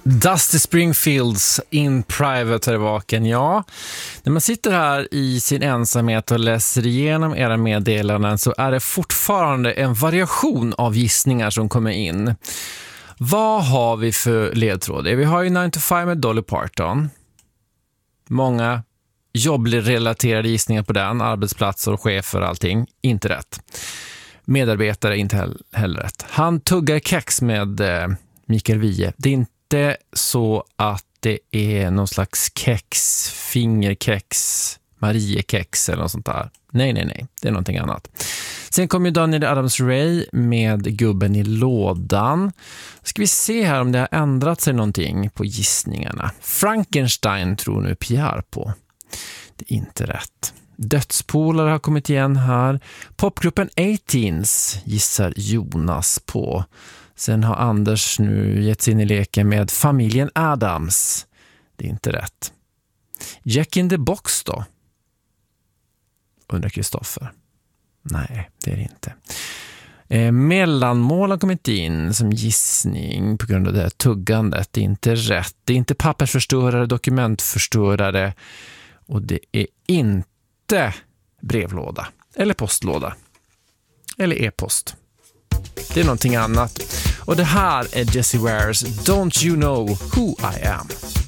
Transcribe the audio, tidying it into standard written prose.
Dusty Springfields In Private är vaken, ja. När man sitter här i sin ensamhet och läser igenom era meddelanden så är det fortfarande en variation av gissningar som kommer in. Vad har vi för ledtrådar? Vi har ju 9 to 5 med Dolly Parton. Många jobbrelaterade gissningar på den. Arbetsplatser och chefer och allting. Inte rätt. Medarbetare inte heller rätt. Han tuggar kex med Mikael Wiehe. Det är inte så att det är någon slags kex, fingerkex, Mariekex eller något sånt där. Nej. Det är någonting annat. Sen kommer ju Daniel Adams-Ray med Gubben i lådan. Ska vi se här om det har ändrat sig någonting på gissningarna. Frankenstein tror nu Pierre på. Det är inte rätt. Dödspolare har kommit igen här. Popgruppen 18s gissar Jonas på. Sen har Anders nu gett sig in i leken med familjen Adams. Det är inte rätt. Jack in the Box då? Undrar Kristoffer. Nej, det är det inte. Mellanmål har kommit in som gissning på grund av det här tuggandet. Det är inte rätt. Det är inte pappersförstörare, dokumentförstörare. Och det är inte brevlåda. Eller postlåda. Eller e-post. Det är någonting annat. Och det här är Jessie Wares Don't You Know Who I Am.